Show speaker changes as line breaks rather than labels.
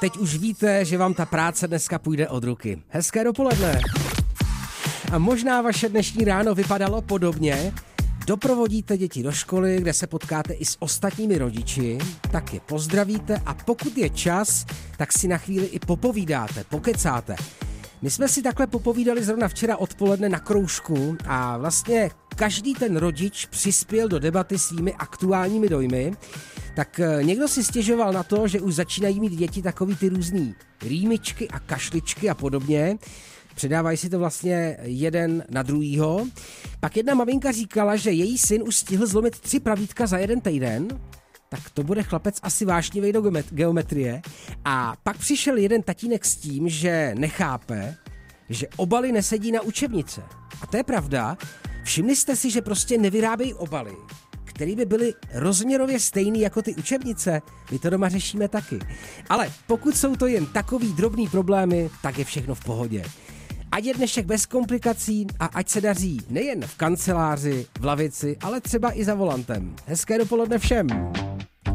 teď už víte, že vám ta práce dneska půjde od ruky. Hezké dopoledne. A možná vaše dnešní ráno vypadalo podobně. Doprovodíte děti do školy, kde se potkáte i s ostatními rodiči, tak je pozdravíte a pokud je čas, tak si na chvíli i popovídáte, pokecáte. My jsme si takhle popovídali zrovna včera odpoledne na kroužku a vlastně každý ten rodič přispěl do debaty svými aktuálními dojmy. Tak někdo si stěžoval na to, že už začínají mít děti takový ty různý rýmičky a kašličky a podobně. Předávají si to vlastně jeden na druhýho. Pak jedna maminka říkala, že její syn už stihl zlomit 3 pravítka za jeden týden. Tak to bude chlapec asi vášnivý do geometrie. A pak přišel jeden tatínek s tím, že nechápe, že obaly nesedí na učebnice. A to je pravda. Všimli jste si, že prostě nevyrábějí obaly, které by byly rozměrově stejný jako ty učebnice. My to doma řešíme taky. Ale pokud jsou to jen takový drobný problémy, tak je všechno v pohodě. Ať je dnešek bez komplikací a ať se daří nejen v kanceláři, v lavici, ale třeba i za volantem. Hezké dopoledne všem.